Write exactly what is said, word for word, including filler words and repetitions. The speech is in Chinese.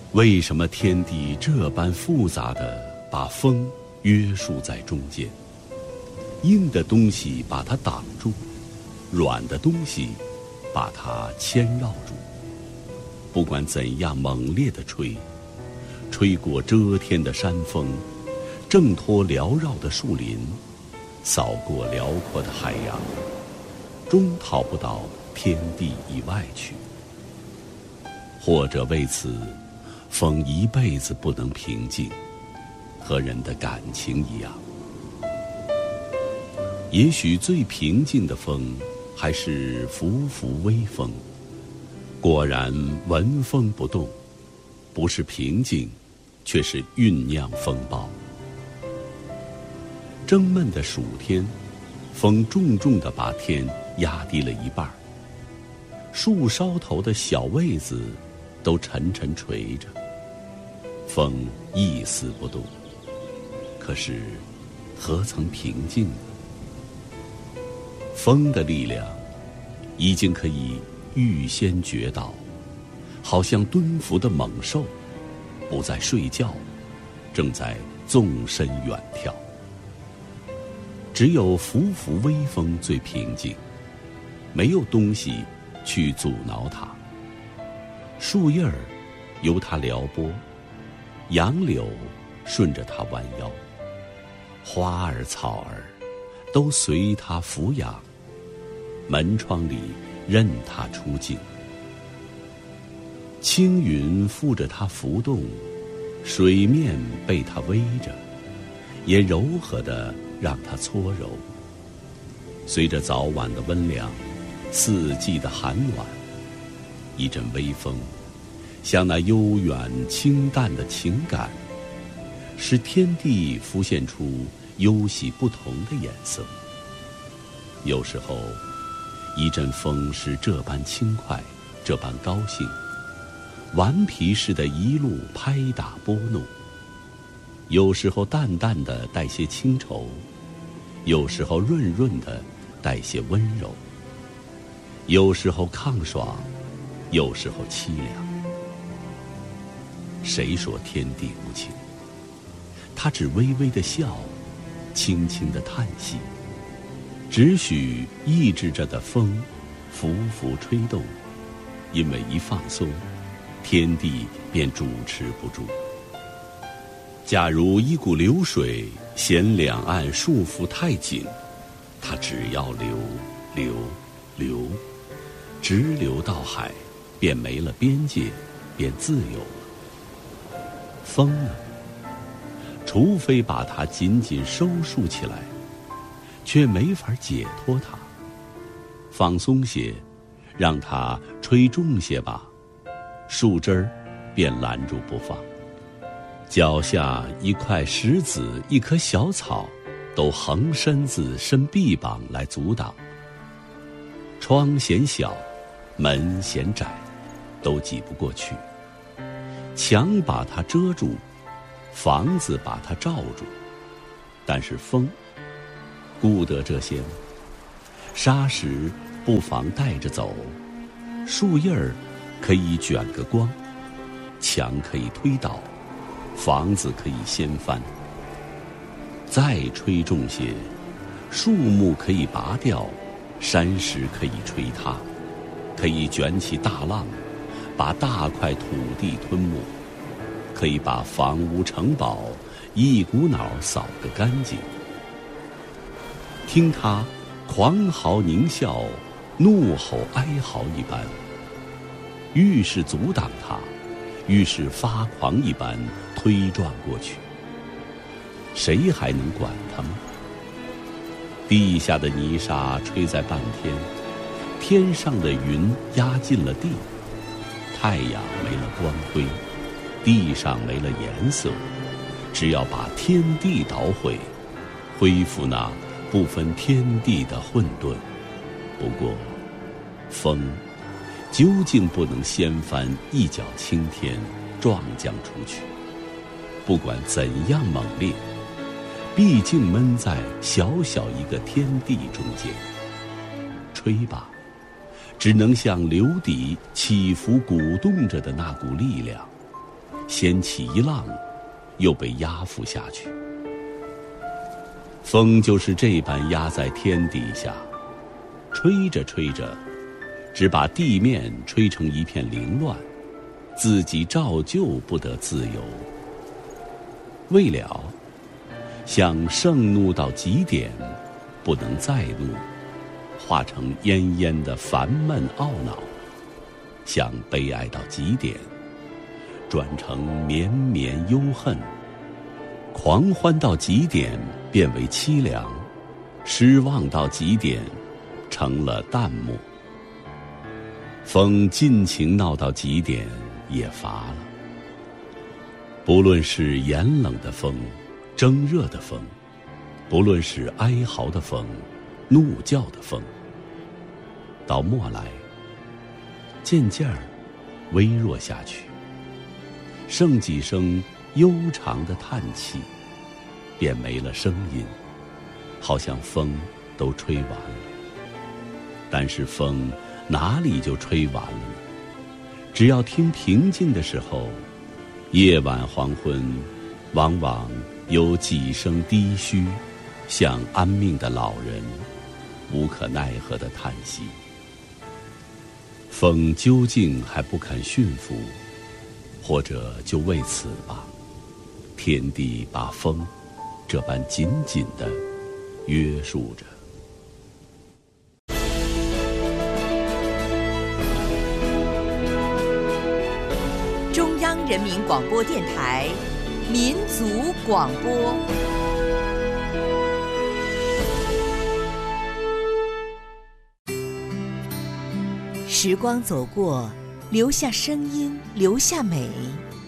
为什么天地这般复杂地把风约束在中间？硬的东西把它挡住，软的东西把它牵绕住。不管怎样猛烈地吹，吹过遮天的山峰，挣脱缭绕的树林，扫过辽阔的海洋，终逃不到天地以外去。或者为此，风一辈子不能平静，和人的感情一样。也许最平静的风，还是拂拂微风。果然闻风不动，不是平静，却是酝酿风暴。蒸闷的暑天，风重重地把天压低了一半，树梢头的小位子都沉沉垂着，风一丝不动。可是何曾平静呢？风的力量已经可以预先觉到，好像蹲伏的猛兽，不再睡觉，正在纵身远跳。只有拂拂微风最平静，没有东西去阻挠它。树叶儿由它撩拨，杨柳顺着它弯腰，花儿草儿都随它俯仰，门窗里任它出镜。青云附着它浮动，水面被它偎着，也柔和地让它搓揉。随着早晚的温凉，四季的寒暖，一阵微风，像那悠远清淡的情感，使天地浮现出忧喜不同的颜色。有时候一阵风是这般轻快，这般高兴，顽皮似的一路拍打拨弄；有时候淡淡的带些清愁，有时候润润的带些温柔；有时候抗爽，有时候凄凉。谁说天地无情？他只微微的笑，轻轻的叹息，只许抑制着的风拂拂吹动，因为一放松，天地便主持不住。假如一股流水嫌两岸束缚太紧，它只要流流流，直流到海，便没了边界，便自由了。风呢？除非把它紧紧收束起来，却没法解脱它。放松些，让它吹重些吧，树枝儿便拦住不放。脚下一块石子，一棵小草，都横身子伸臂膀来阻挡。窗嫌小，门嫌窄，都挤不过去。墙把它遮住，房子把它罩住，但是风顾得这些吗？沙石不妨带着走，树叶儿可以卷个光，墙可以推倒，房子可以掀翻。再吹重些，树木可以拔掉，山石可以吹塌，可以卷起大浪，把大块土地吞没，可以把房屋城堡一股脑扫个干净。听他狂嚎狞笑，怒吼哀嚎一般，愈是阻挡他，愈是发狂一般推撞过去。谁还能管他吗？地下的泥沙吹在半天，天上的云压进了地，太阳没了光辉，地上没了颜色。只要把天地捣毁，恢复那不分天地的混沌。不过风究竟不能掀翻一角青天，撞将出去。不管怎样猛烈，毕竟闷在小小一个天地中间。吹吧，只能像流底起伏鼓动着的那股力量， 掀起一浪，又被压伏下去。风就是这般压在天底下，吹着吹着，只把地面吹成一片凌乱，自己照旧不得自由。未了，想盛怒到极点，不能再怒，化成奄奄的烦闷懊恼；想悲哀到极点，转成绵绵忧恨；狂欢到极点，变为凄凉；失望到极点，成了淡漠。风尽情闹到极点，也乏了。不论是炎冷的风，蒸热的风，不论是哀嚎的风，怒叫的风，到末来，渐渐儿微弱下去，剩几声悠长的叹气，便没了声音，好像风都吹完了。但是风哪里就吹完了呢？只要听平静的时候，夜晚黄昏，往往有几声低嘘，像安命的老人无可奈何的叹息。风究竟还不肯驯服，或者就为此吧，天地把风这般紧紧地约束着。 中央人民广播电台民族广播。时光走过，留下声音，留下美，